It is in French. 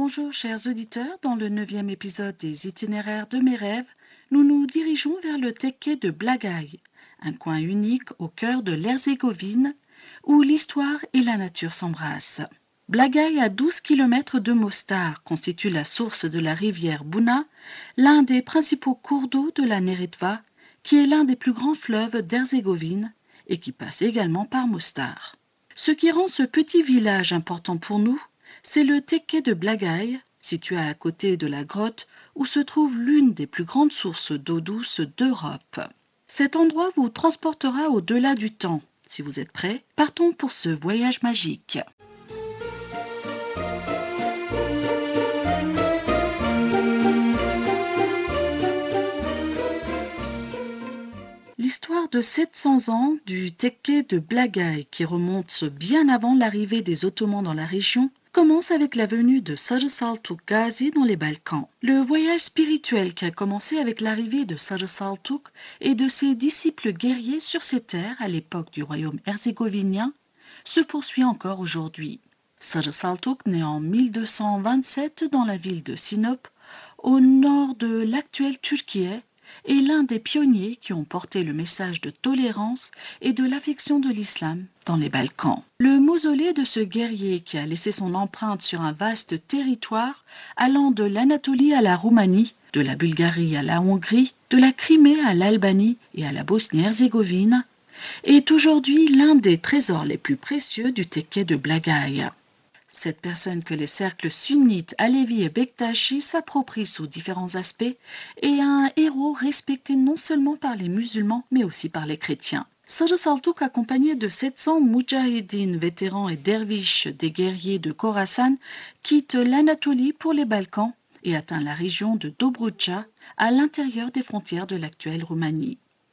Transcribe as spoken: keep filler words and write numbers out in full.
Bonjour chers auditeurs, dans le neuvième épisode des itinéraires de mes rêves, nous nous dirigeons vers le tekke de Blagaï, un coin unique au cœur de l'Herzégovine où l'histoire et la nature s'embrassent. Blagaï, à douze kilomètres de Mostar, constitue la source de la rivière Buna, l'un des principaux cours d'eau de la Neretva, qui est l'un des plus grands fleuves d'Herzégovine et qui passe également par Mostar. Ce qui rend ce petit village important pour nous, c'est le tekke de Blagaï, situé à côté de la grotte où se trouve l'une des plus grandes sources d'eau douce d'Europe. Cet endroit vous transportera au-delà du temps. Si vous êtes prêts, partons pour ce voyage magique. L'histoire de sept cents ans du tekke de Blagaï, qui remonte bien avant l'arrivée des Ottomans dans la région, commence avec la venue de Sarı Saltuk Gazi dans les Balkans. Le voyage spirituel qui a commencé avec l'arrivée de Sarı Saltuk et de ses disciples guerriers sur ces terres à l'époque du royaume herzégovinien se poursuit encore aujourd'hui. Sarı Saltuk naît en mille deux cent vingt-sept dans la ville de Sinop, au nord de l'actuelle Turquie, est l'un des pionniers qui ont porté le message de tolérance et de l'affection de l'islam dans les Balkans. Le mausolée de ce guerrier qui a laissé son empreinte sur un vaste territoire allant de l'Anatolie à la Roumanie, de la Bulgarie à la Hongrie, de la Crimée à l'Albanie et à la Bosnie-Herzégovine, est aujourd'hui l'un des trésors les plus précieux du tekke de Blagaï. Cette personne que les cercles sunnites Alevi et Bektashi s'approprient sous différents aspects est un héros respecté non seulement par les musulmans mais aussi par les chrétiens. Sarı Saltuk, accompagné de sept cents moudjahidines vétérans et derviches des guerriers de Khorasan, quitte l'Anatolie pour les Balkans et atteint la région de Dobruja à l'intérieur des frontières de l'actuelle Roumanie.